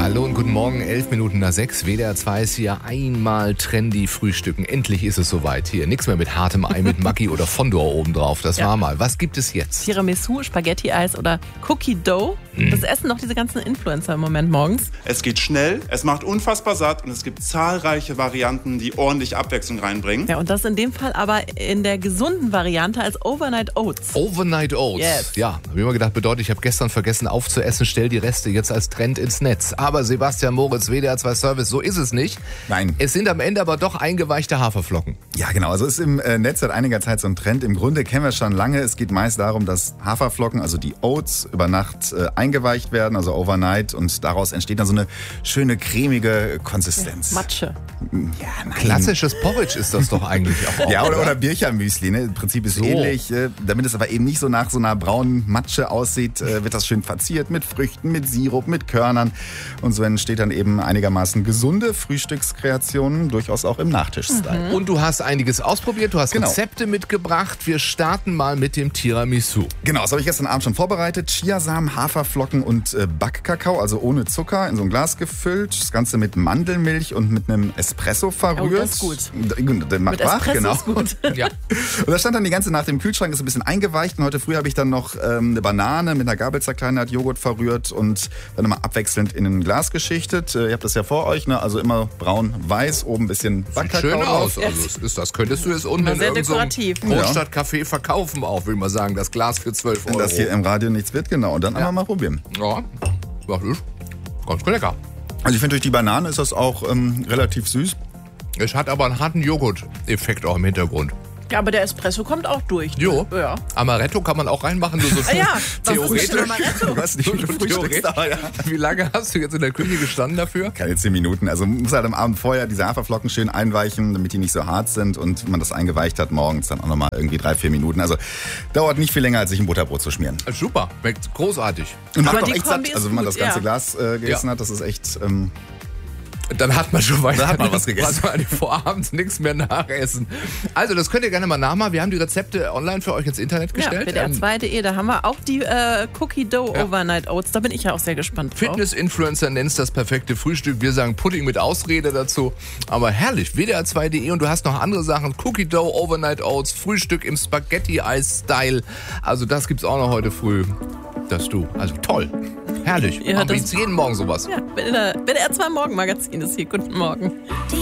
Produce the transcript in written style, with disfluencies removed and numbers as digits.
Hallo und guten Morgen, 6:11. WDR 2 ist hier einmal trendy frühstücken. Endlich ist es soweit hier. Nichts mehr mit hartem Ei mit Maggi oder Fondor obendrauf. Das war mal. Was gibt es jetzt? Tiramisu, Spaghetti-Eis oder Cookie Dough. Das essen doch diese ganzen Influencer im Moment morgens. Es geht schnell, es macht unfassbar satt und es gibt zahlreiche Varianten, die ordentlich Abwechslung reinbringen. Ja, und das in dem Fall aber in der gesunden Variante als Overnight Oats. Overnight Oats. Yes. Ja, habe ich immer gedacht, bedeutet, ich habe gestern vergessen aufzuessen, stell die Reste jetzt als Trend ins Netz. Aber Sebastian Moritz, WDR 2 Service, so ist es nicht. Nein. Es sind am Ende aber doch eingeweichte Haferflocken. Ja, genau. Also ist im Netz seit einiger Zeit so ein Trend. Im Grunde kennen wir schon lange. Es geht meist darum, dass Haferflocken, also die Oats, über Nacht eingeweicht werden, also overnight. Und daraus entsteht dann so eine schöne, cremige Konsistenz. Matsche. Ja, nein. Klassisches Porridge ist das doch eigentlich auch. Ja, oder Birchermüsli. Ne? Im Prinzip ist ähnlich. Damit es aber eben nicht so nach so einer braunen Matsche aussieht, wird das schön verziert mit Früchten, mit Sirup, mit Körnern. Und so entsteht dann eben einigermaßen gesunde Frühstückskreationen, durchaus auch im Nachtisch-Style. Und du hast einiges ausprobiert, du hast Genau. Rezepte mitgebracht. Wir starten mal mit dem Tiramisu. Genau, das habe ich gestern Abend schon vorbereitet. Chiasamen, Haferflocken und Backkakao, also ohne Zucker, in so ein Glas gefüllt. Das Ganze mit Mandelmilch und mit einem Espresso verrührt. Oh, das ist gut. Der macht Mit wach, Espresso genau. ist gut. Ja. Und das stand dann die ganze Nacht im Kühlschrank, ist ein bisschen eingeweicht. Und heute früh habe ich dann noch eine Banane mit einer Gabel zerkleinert, Joghurt verrührt und dann immer abwechselnd in ein Glas geschichtet. Ihr habt das ja vor euch, ne? Also immer braun-weiß, oben ein bisschen Sieht Backkakao schön drauf. aus. Also das könntest du jetzt unten Immer in sehr irgendeinem dekorativ. Großstadtcafé verkaufen auch, will man sagen. Das Glas für 12 Wenn Euro. das hier im Radio nichts wird, genau. Und dann einfach mal probieren. Ja, das ist ganz lecker. Also ich finde, durch die Banane ist das auch relativ süß. Es hat aber einen harten Joghurt-Effekt auch im Hintergrund. Ja, aber der Espresso kommt auch durch. Jo. Ja. Amaretto kann man auch reinmachen. Nur so Ah ja, was ist theoretisch. denn Amaretto? Du hast nicht So viel theoretisch. Frühstücksdauer, ja. Wie lange hast du jetzt in der Küche gestanden dafür? Keine 10 Minuten. Also man muss halt am Abend vorher diese Haferflocken schön einweichen, damit die nicht so hart sind. Und wenn man das eingeweicht hat, morgens dann auch nochmal irgendwie 3-4 Minuten. Also dauert nicht viel länger, als sich ein Butterbrot zu schmieren. Super, schmeckt großartig. Und macht Aber auch die echt satt. Kombi ist Also wenn man gut, das ganze ja. Glas gegessen hat, das ist echt... Dann hat man schon weiter. Da hat man was gegessen. Was man vorabends nichts mehr nachessen. Also das könnt ihr gerne mal nachmachen. Wir haben die Rezepte online für euch ins Internet Ja, gestellt. WDR2.de, da haben wir auch die Cookie Dough Ja. Overnight Oats. Da bin ich ja auch sehr gespannt drauf. Fitness-Influencer nennt das perfekte Frühstück. Wir sagen Pudding mit Ausrede dazu. Aber herrlich, WDR2.de und du hast noch andere Sachen. Cookie Dough, Overnight Oats, Frühstück im Spaghetti-Eis-Style. Also das gibt's auch noch heute früh. Das du. Also toll. Herrlich. Ja, Machen wir das- jetzt jeden Morgen sowas. Ja, WDR2 Morgenmagazin ist hier. Guten Morgen.